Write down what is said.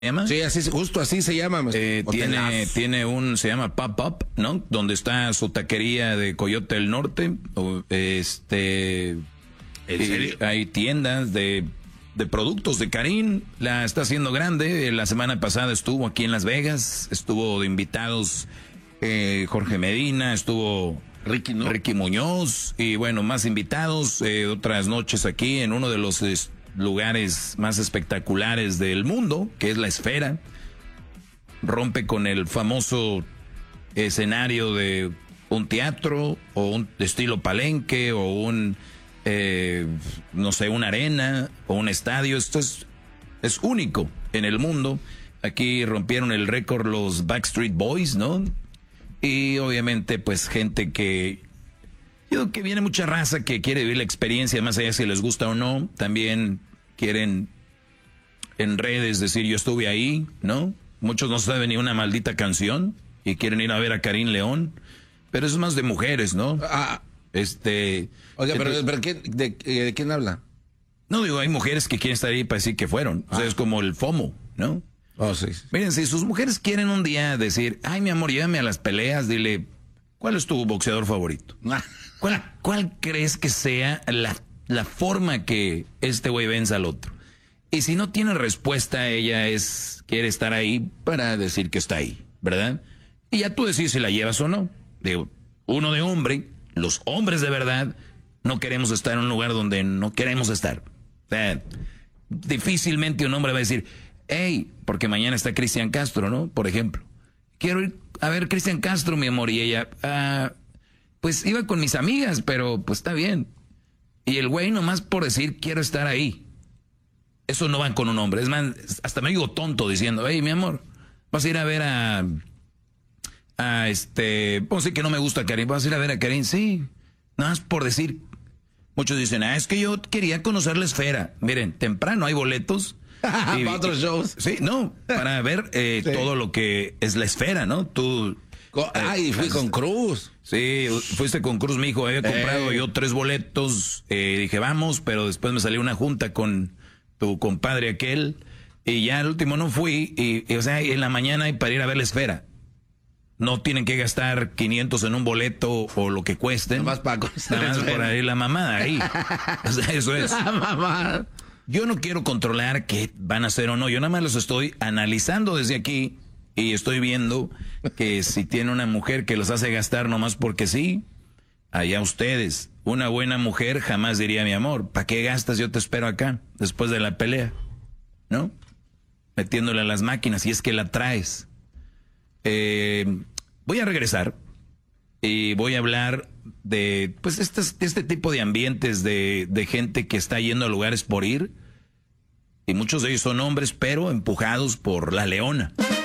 llama? Sí, así, justo así se llama. Se llama Pop Up, ¿no? Donde está su taquería de Coyote del Norte. ¿En serio? Hay tiendas de productos de Karim. La está haciendo grande. La semana pasada estuvo aquí en Las Vegas. Estuvo de invitados Jorge Medina, estuvo Ricky Muñoz. Y bueno, más invitados. Otras noches aquí en uno de los lugares más espectaculares del mundo, que es la Esfera. Rompe con el famoso escenario de un teatro o un estilo palenque o un no sé, una arena o un estadio. Esto es único en el mundo. Aquí rompieron el récord los Backstreet Boys, ¿no? Y obviamente pues gente que viene mucha raza que quiere vivir la experiencia, más allá si les gusta o no. También quieren en redes decir yo estuve ahí, ¿no? Muchos no saben ni una maldita canción y quieren ir a ver a Karim León, pero eso es más de mujeres, ¿no? Oiga, pero ¿de quién habla? No, digo, hay mujeres que quieren estar ahí para decir que fueron. O sea, es como el FOMO, ¿no? Oh, sí. Miren, si sus mujeres quieren un día decir, ay, mi amor, llévame a las peleas, dile, ¿cuál es tu boxeador favorito? ¿Cuál crees que sea la forma que este güey venza al otro? Y si no tiene respuesta, ella quiere estar ahí para decir que está ahí, ¿verdad? Y ya tú decides si la llevas o no. Digo, uno de hombre, los hombres de verdad, no queremos estar en un lugar donde no queremos estar. O sea, difícilmente un hombre va a decir, hey, porque mañana está Cristian Castro, ¿no? Por ejemplo, quiero ir a ver Cristian Castro, mi amor, y ella, pues iba con mis amigas, pero pues está bien. Y el güey nomás por decir, quiero estar ahí. Eso no va con un hombre. Es más, hasta me digo tonto diciendo, hey, mi amor, vas a ir a ver vamos a decir que no me gusta Karim, vas a ir a ver a Karim, sí, nada más por decir. Muchos dicen, es que yo quería conocer la Esfera. Miren, temprano hay boletos. Para otros shows. Sí, no, para ver todo lo que es la Esfera, ¿no? Tú... fui con Cruz. Sí, fuiste con Cruz, mi hijo. Había comprado yo 3 boletos. Dije, vamos, pero después me salió una junta con tu compadre aquel. Y ya al último no fui. Y o sea, en la mañana hay para ir a ver la Esfera. No tienen que gastar 500 en un boleto o lo que cueste. Nada más por ahí la mamada ahí. O sea, eso es. La mamá. Yo no quiero controlar qué van a hacer o no. Yo nada más los estoy analizando desde aquí y estoy viendo que si tiene una mujer que los hace gastar nomás porque sí, allá ustedes. Una buena mujer jamás diría, mi amor, ¿para qué gastas? Yo te espero acá después de la pelea, ¿no? Metiéndole a las máquinas, si es que la traes. Voy a regresar y voy a hablar de pues este tipo de ambientes de gente que está yendo a lugares por ir, y muchos de ellos son hombres pero empujados por la leona.